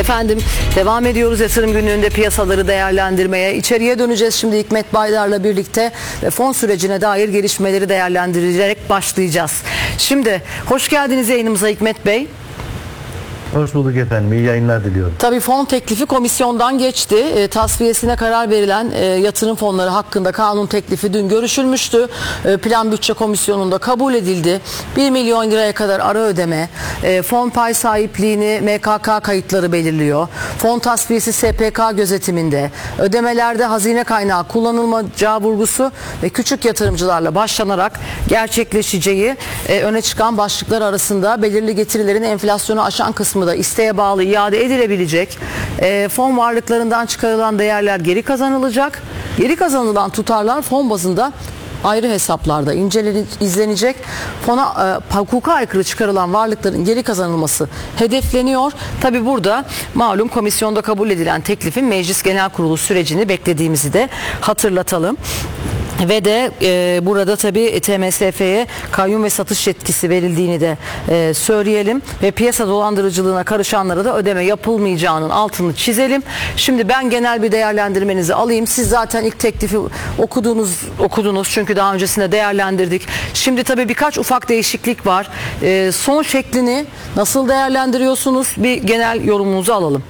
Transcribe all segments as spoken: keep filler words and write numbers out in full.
Efendim devam ediyoruz yatırım günlüğünde piyasaları değerlendirmeye. İçeriye döneceğiz şimdi Hikmet Baydar'la birlikte ve fon sürecine dair gelişmeleri değerlendirerek başlayacağız. Şimdi hoş geldiniz yayınımıza Hikmet Bey. Hoş bulduk efendim. İyi yayınlar diliyorum. Tabii fon teklifi komisyondan geçti. E, tasfiyesine karar verilen e, yatırım fonları hakkında kanun teklifi dün görüşülmüştü. E, Plan Bütçe Komisyonu'nda kabul edildi. bir milyon liraya kadar ara ödeme, e, fon pay sahipliğini M K K kayıtları belirliyor. Fon tasfiyesi S P K gözetiminde, ödemelerde hazine kaynağı kullanılmayacağı vurgusu ve küçük yatırımcılarla başlanarak gerçekleşeceği e, öne çıkan başlıklar arasında belirli getirilerin enflasyonu aşan kısmı da isteğe bağlı iade edilebilecek. E, fon varlıklarından çıkarılan değerler geri kazanılacak. Geri kazanılan tutarlar fon bazında ayrı hesaplarda incelenecek, izlenecek. Fona e, hukuka aykırı çıkarılan varlıkların geri kazanılması hedefleniyor. Tabi burada malum komisyonda kabul edilen teklifin Meclis Genel Kurulu sürecini beklediğimizi de hatırlatalım. Ve de e, burada tabii T M S F'ye kayyum ve satış yetkisi verildiğini de e, söyleyelim. Ve piyasa dolandırıcılığına karışanlara da ödeme yapılmayacağının altını çizelim. Şimdi ben genel bir değerlendirmenizi alayım. Siz zaten ilk teklifi okudunuz, okudunuz çünkü daha öncesinde değerlendirdik. Şimdi tabii birkaç ufak değişiklik var. E, son şeklini nasıl değerlendiriyorsunuz? Bir genel yorumunuzu alalım.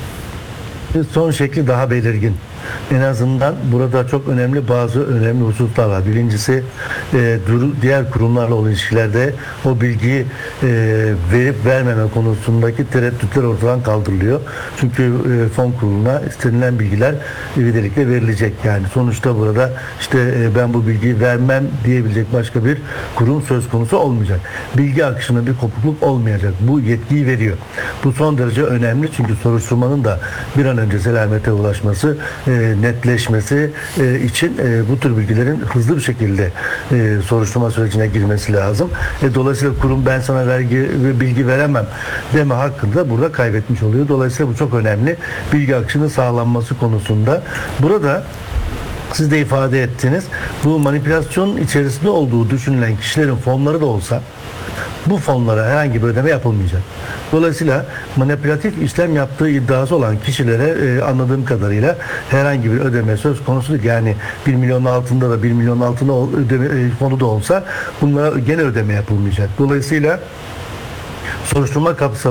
Son şekli daha belirgin. En azından burada çok önemli bazı önemli hususlar var. Birincisi e, diğer kurumlarla olan ilişkilerde o bilgiyi e, verip vermeme konusundaki tereddütler ortadan kaldırılıyor. Çünkü e, fon kuruluna istenilen bilgiler ivedilikle verilecek. Yani sonuçta burada işte e, ben bu bilgiyi vermem diyebilecek başka bir kurum söz konusu olmayacak. Bilgi akışında bir kopukluk olmayacak. Bu yetkiyi veriyor. Bu son derece önemli çünkü soruşturmanın da bir an önce selamete ulaşması e, netleşmesi e, için e, bu tür bilgilerin hızlı bir şekilde e, soruşturma sürecine girmesi lazım. E, dolayısıyla kurum ben sana vergi ve bilgi veremem deme hakkında burada kaybetmiş oluyor. Dolayısıyla bu çok önemli. Bilgi akışının sağlanması konusunda. Burada siz de ifade ettiniz. Bu manipülasyon içerisinde olduğu düşünülen kişilerin fonları da olsa bu fonlara herhangi bir ödeme yapılmayacak. Dolayısıyla manipülatif işlem yaptığı iddiası olan kişilere e, anladığım kadarıyla herhangi bir ödeme söz konusu değil. Yani bir milyonun altında da bir milyonun altında ödeme, e, fonu da olsa bunlara gene ödeme yapılmayacak. Dolayısıyla soruşturma kapsamında